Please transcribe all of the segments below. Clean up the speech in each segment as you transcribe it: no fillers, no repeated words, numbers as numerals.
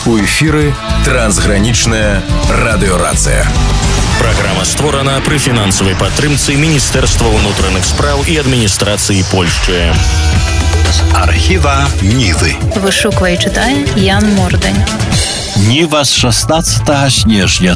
У эфіры трансгранічная радыёрацыя. Праграма створана пры фінансавай падтрымцы Міністэрства ўнутраных спраў і адміністрацыі Польшчы. З архіва Нівы. Вышуквае і чытае Ян Мордань. Ніва з 16 снежня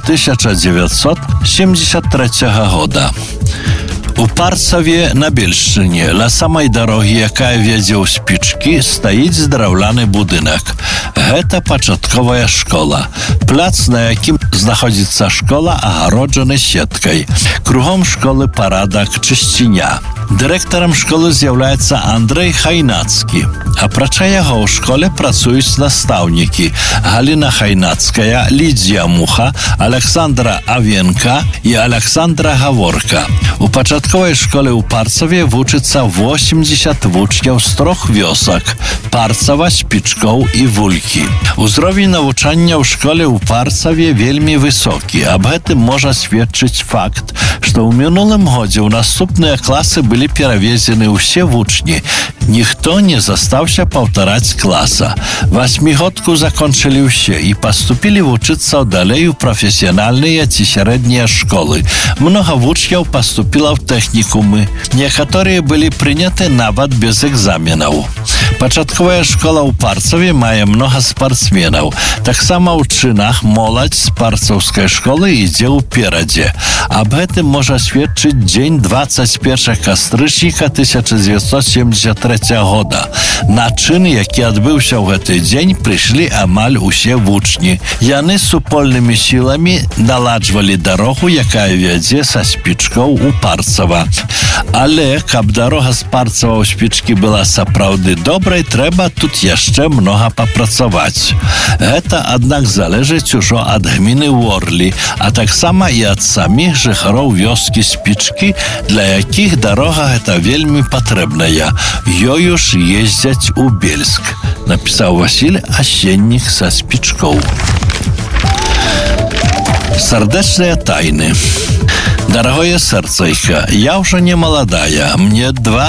1973 года. У Парцаве на Бельшчыне, ля самай дарогі, якая вядзе ў Спічкі, стаіць драўляны будынак. Гэта пачатковая школа. Пляц, на якім знаходзіцца школа, агароджаны сеткай. Кругом школы парадак, чысціня. Дырэктарам школы з'яўляецца Андрэй Хайнацкі. Апрача яго ў школе працуюць настаўнікі Галіна Хайнацкая, Лідзія Муха, Александра Авенка і Александра Гаворка. У пачатковай школе ў Парцаве вучыцца 80 вучняў з 3 вёсак – Парцава, Спічкоў і Вулькі. Узровень навучання ў школе ў Парцаве вельмі высокі. Аб гэтым можа сведчыць факт, што ў мінулым годзе ў наступныя класы былі перавезены ўсе вучні. Ніхто не застаўся паўтараць класа. 8-годку закончылі ўсе і паступілі вучыцца далей у прафесіянальныя ці сярэднія школы. Многа вучняў паступіла ў тэхнікумы. Некаторыя былі прыняты нават без экзаменаў. Пачатковая школа ў Парцаве мае многа спартсменаў. Таксама ў чынах моладзь з парцаўскай школы ідзе ўперадзе. Аб гэтым можа сведчыць дзень 21 кастрычніка 1973 года. На чын, які адбыўся ў гэты дзень, прыйшлі амаль усе вучні. Яны супольнымі сіламі наладжвалі дарогу, якая вядзе са Спічкоў у Парцава. Але, каб дарога з Парцава ў Спічкі была сапраўды добрай, трэба тут яшчэ многа папрацаваць. Гэта, аднак, залежыць ужо ад гміны Ворлі, а таксама і ад саміх жыхароў вёскі Спічкі, для якіх дарога гэта вельмі патрэбная. Ёю ж ездзяць у Бельск, напісаў Васіль Асеннік са Спічкоў. Сардэчныя тайны. Дарагое сэрцайка, я ўжо не маладая, мне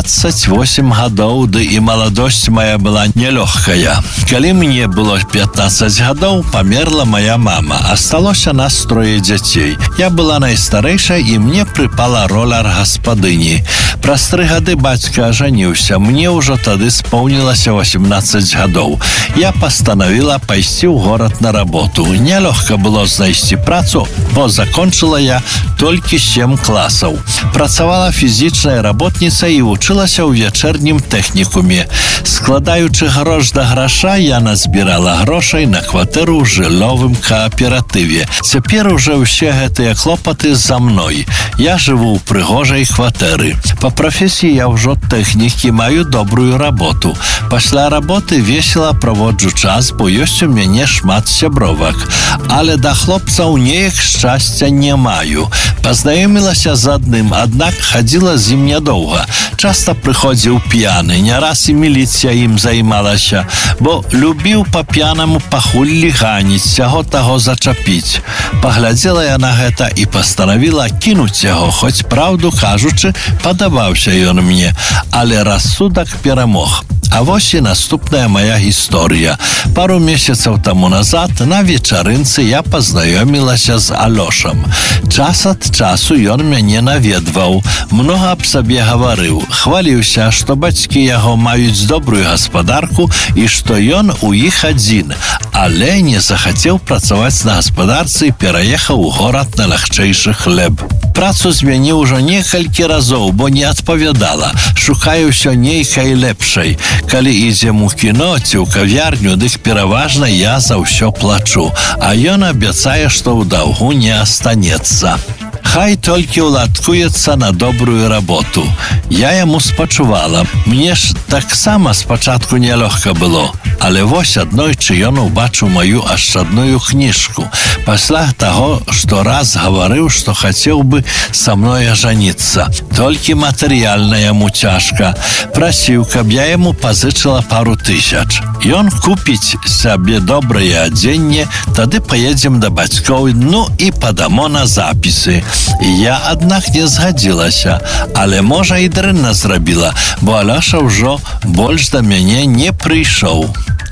28 гадоў, ды і маладосць моя была нелёгкая. Калі мне было 15 гадоў, памерла моя мама, асталося нас 3 дзяцей. Я была найстарэйшай, і мне прыпала роля гаспадыні. Праз 3 гады бацька ажаніўся, мне ўжо тады споўнілася 18 гадоў. Я пастанавіла пайсці ў горад на работу. Нелёгка было знайсці працу, бо закончыла я толькі 7 класаў. Працавала фізічнай работніцай і вучылася ў вячэрнім тэхнікуме. Складаючы грош да граша, я назбірала грошай на кватэру ў жыллёвым кааператыве. Цяпер ужо ўсе гэтыя клопаты за мной. Я жыву ў прыгожай кватэры. Па прафесіі я ўжо тэхнікі, маю добрую работу. Пасля работы весела праводжу час, бо ёсць у мяне шмат сябровак. Але да хлопцаў неяк шчасця не маю. Пазнаёмілася з адным, аднак хадзіла з ім нядоўга. Часта прыходзіў п'яны, не раз і міліцыя ім займалася, бо любіў па-п'янаму пахуллі ганіць, сяго таго зачапіць. Паглядзела я на гэта і пастанавіла кінуць яго, хоць, праўду кажучы, падабаўся ён мне, але рассудак перамог. А вось і наступная моя гісторыя. Пару месяцаў таму назад на вечарынцы я пазнаёмілася з Алёшам. Час ад часу ён мяне наведваў, многа аб сабе гаварыў, хваліўся, што бацькі яго маюць добрую гаспадарку і што ён у іх адзін, але не захацеў працаваць на гаспадарцы і пераехаў у горад на лягчэйшы хлеб. Працу змяніў ужо некалькі разоў, бо не адпавядала, шукаю ўсё нейкай лепшай. Калі ідзем у кіно ці ў кавярню, дык пераважна я за ўсё плачу, а ён абяцае, што ў даўгу не астанецца. Хай толькі ўладкуецца на добрую работу. Я яму спачувала. Мне ж таксама спачатку нелёгка было. Але вось аднойчы ён убачыў маю ашчадную кніжку. Пасля таго, што раз гаварыў, што хацеў бы са мной ажаніцца. Толькі матэрыяльна яму цяжка. Прасіў, каб я яму пазычыла пару тысяч. Ён купіць сабе добрае адзенне, тады паедзем да бацькоў, ну і падамо на запісы. Я, аднак, не згадзілася, але, можа, і дрэнна зрабіла, бо Алёша ўжо больш да мяне не прыйшоў.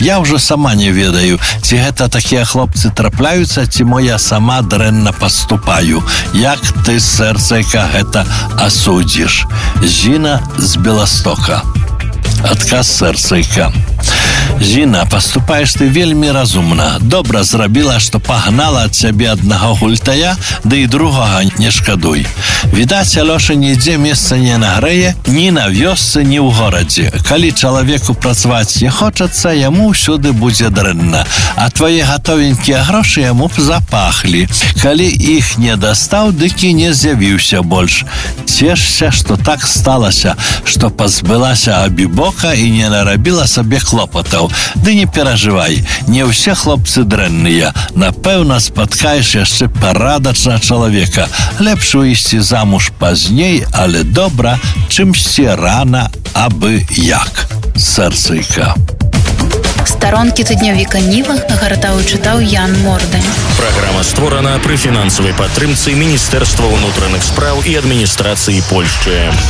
Я ўжо сама не ведаю, ці гэта такія хлопцы трапляюцца, ці мо я сама дрэнна паступаю. Як ты, сэрцайка, гэта асудзіш? Зіна з Беластока. Адказ сэрцайка. Зіна, паступаеш ты вельмі разумна. Добра зрабіла, што пагнала ад цябе аднаго гультая, ды і другога не шкадуй. Відаць, Алёша нідзе месца не нагрэе ні на вёсцы, ні ў горадзе. Калі чалавеку працаваць не хочацца, яму ўсюды будзе дрэнна. А твае гатовенькія грошы яму б запахлі. Калі іх не дастаў, дык і не з'явіўся больш. Цешся, што так сталася, што пазбылася абібока і не нарабіла сабе клопатаў. Ды не перажывай, не ўсе хлопцы дрэнныя. Напэўна, спаткаеш яшчэ парадачна чалавека. Лепш выйсці замуж пазней, але добра, чымсьці рана, абы як. Сэрцайка. Старонкі тыднёвіка Ніва гартаў і чытаў Ян Мордань. Праграма створана пры фінансавай падтрымцы Міністэрства ўнутраных спраў і адміністрацыі Польшчы.